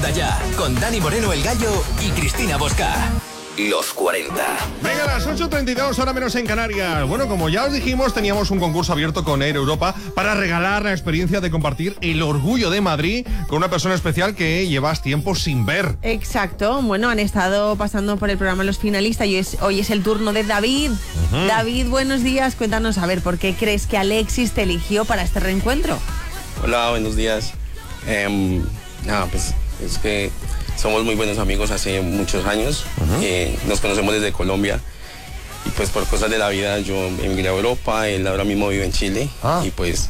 Anda Ya, con Dani Moreno el Gallo y Cristina Bosca. Los 40. Venga, las 8:32, hora menos en Canarias. Bueno, como ya os dijimos, teníamos un concurso abierto con Air Europa para regalar la experiencia de compartir el orgullo de Madrid con una persona especial que llevas tiempo sin ver. Exacto. Bueno, han estado pasando por el programa los finalistas y hoy es el turno de David. David, buenos días. Cuéntanos, a ver, ¿por qué crees que Alexis te eligió para este reencuentro? Hola, buenos días. Pues es que somos muy buenos amigos hace muchos años. Nos conocemos desde Colombia y pues por cosas de la vida yo emigré a Europa, él ahora mismo vive en Chile y pues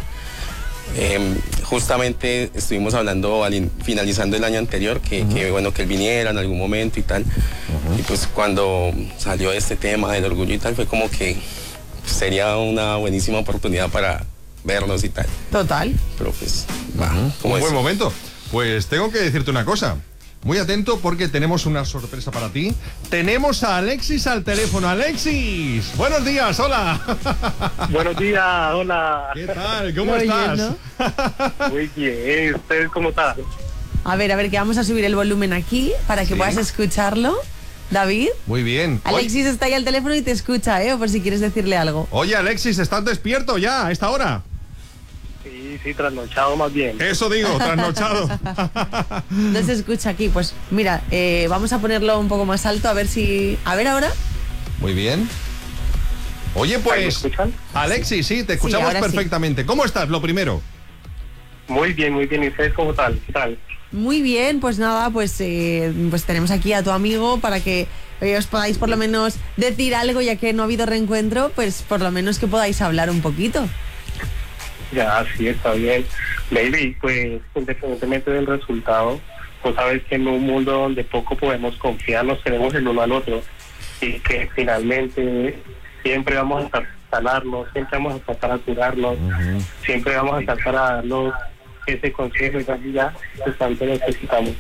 justamente estuvimos hablando finalizando el año anterior que bueno que él viniera en algún momento y tal. Y pues cuando salió este tema del orgullo y tal fue como que sería una buenísima oportunidad para vernos y tal. Total. Pero pues Un buen momento. Pues tengo que decirte una cosa. Muy atento porque tenemos una sorpresa para ti. Tenemos a Alexis al teléfono. Alexis, buenos días, hola. Buenos días, hola. ¿Qué tal? ¿Cómo estás? ¿no? Muy bien, ¿ustedes cómo están? A ver, que vamos a subir el volumen aquí para que puedas escucharlo. David. Muy bien. Alexis está ahí al teléfono y te escucha, por si quieres decirle algo. Oye, Alexis, ¿estás despierto ya a esta hora? Sí, trasnochado más bien. Eso digo, trasnochado. No se escucha aquí, pues mira, vamos a ponerlo un poco más alto a ver si... A ver ahora. Muy bien. Oye, ¿Me pues... escuchan? Alexis, sí, te escuchamos ahora perfectamente. Sí. ¿Cómo estás, lo primero? Muy bien. ¿Y ustedes cómo tal? ¿Qué tal? Muy bien, pues nada, pues tenemos aquí a tu amigo para que os podáis por lo menos decir algo, ya que no ha habido reencuentro, pues por lo menos que podáis hablar un poquito. Ya, sí, está bien. Baby, pues independientemente del resultado, pues sabes que en un mundo donde poco podemos confiar, nos tenemos el uno al otro y que finalmente siempre vamos a sanarnos, siempre vamos a tratar de curarnos, siempre vamos a tratar a darnos ese consejo y ya que tanto necesitamos.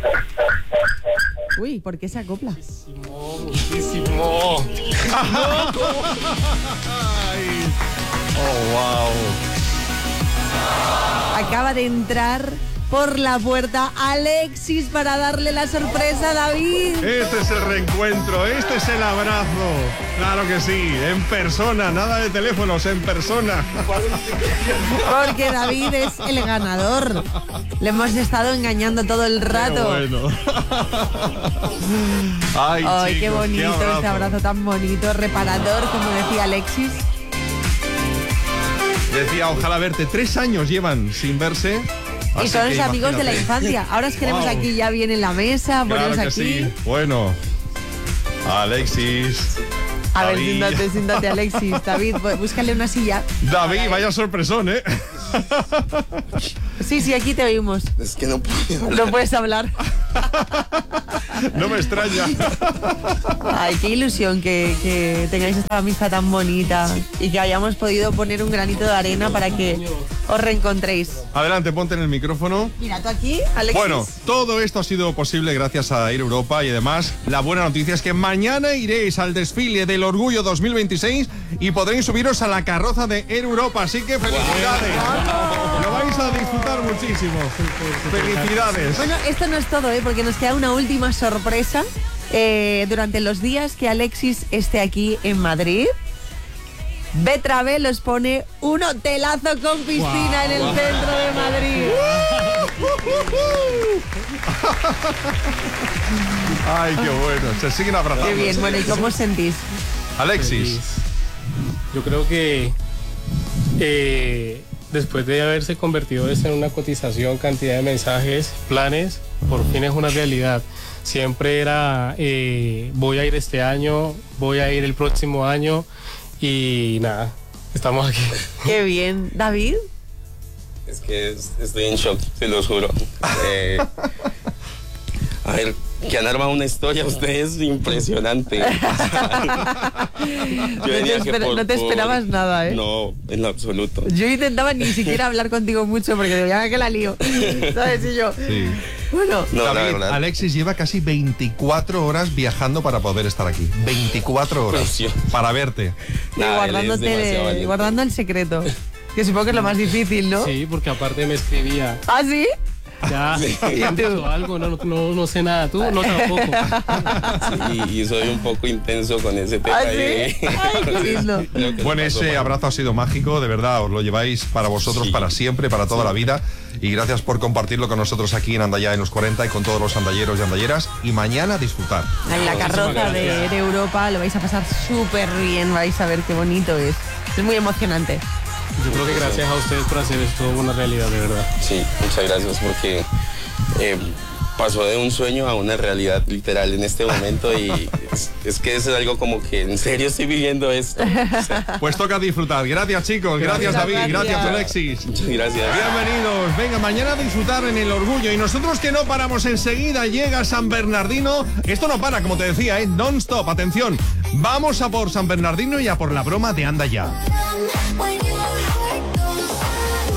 Uy, ¿por qué se acopla? Muchísimo. Oh, wow. Acaba de entrar por la puerta Alexis para darle la sorpresa a David. Este es el reencuentro, este es el abrazo. Claro que sí, en persona, nada de teléfonos, en persona. Porque David es el ganador. Le hemos estado engañando todo el rato. Qué bueno. Ay, Ay, qué chicos, bonito este abrazo tan bonito, reparador, como decía Alexis. Decía, ojalá verte. 3 años llevan sin verse. Y Así son que los amigos de la imagínate. infancia. Ahora os queremos Wow. aquí ya bien en la mesa, Claro ponemos que aquí. sí. Bueno, Alexis. A ver, David. siéntate, Alexis. David, búscale una silla. David, vaya sorpresón, ¿eh? Sí, aquí te oímos. Es que no puedo. No puedes hablar. No me extraña. Ay, qué ilusión que tengáis esta amistad tan bonita y que hayamos podido poner un granito de arena para que os reencontréis. Adelante, ponte en el micrófono. Mira, tú aquí, Alexis. Bueno, todo esto ha sido posible gracias a Air Europa y además la buena noticia es que mañana iréis al desfile del Orgullo 2026 y podréis subiros a la carroza de Air Europa, así que felicidades. Lo vais a disfrutar muchísimo. Felicidades. Bueno, esto no es todo, porque nos queda una última sorpresa durante los días que Alexis esté aquí en Madrid. Betravel os pone un hotelazo con piscina en el centro de Madrid. Ay, qué bueno. Se siguen abrazando. Qué bien, bueno, ¿y cómo os sentís? Alexis. Yo creo que después de haberse convertido esto en una cotización, cantidad de mensajes, planes, por fin es una realidad. Siempre era, voy a ir este año, voy a ir el próximo año y nada, estamos aquí. Qué bien. ¿David? Es que estoy en shock, se lo juro. A ver, que han armado una historia ustedes impresionante. No te esperabas nada, ¿eh? No, en lo absoluto. Yo intentaba ni siquiera hablar contigo mucho porque digo, ya que la lío. ¿Sabes? Y yo, Sí. bueno. No, la David, verdad. Alexis lleva casi 24 horas viajando para poder estar aquí. 24 horas Pues sí. para verte. Y Nada, él es demasiado valiente. guardando el secreto. Que supongo que es lo más difícil, ¿no? Sí, porque aparte me escribía, ¿Ah, sí? Ya, ¿han dicho algo? No sé nada. ¿Tú? No tampoco. Sí, y soy un poco intenso con ese tema. ¿Ah, sí? Ay, qué lindo. Bueno, ese abrazo ha sido mágico, de verdad, os lo lleváis para vosotros, Sí. para siempre, para toda la vida. Y gracias por compartirlo con nosotros aquí en Andaya en los 40 y con todos los andalleros y andalleras. Y mañana disfrutar. En la carroza de Air Europa lo vais a pasar súper bien, vais a ver qué bonito es. Es muy emocionante. Yo creo que gracias a ustedes por hacer esto una realidad, de verdad. Sí, muchas gracias porque pasó de un sueño a una realidad literal en este momento y es que es algo como que en serio estoy viviendo esto. O sea, Pues toca disfrutar. Gracias, chicos. Gracias, David. Gracias, Alexis. muchas gracias. Bienvenidos. Venga, mañana a disfrutar en el Orgullo. Y nosotros que no paramos enseguida, llega San Bernardino. Esto no para, como te decía, non-stop. Atención, vamos a por San Bernardino y a por la broma de Anda Ya. When you